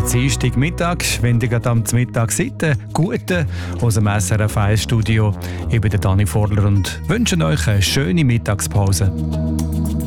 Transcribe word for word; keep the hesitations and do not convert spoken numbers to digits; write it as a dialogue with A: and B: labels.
A: Dienstagmittag, wenn ihr gerade am Mittag seid, guten aus dem S R F eins Studio. Ich bin der Dani Vorler und wünsche euch eine schöne Mittagspause.